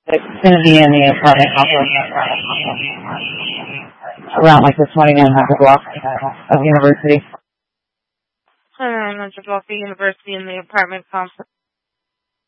It's going to be in the apartment complex around like the 2900 block of University. 2900 block of University in the apartment complex.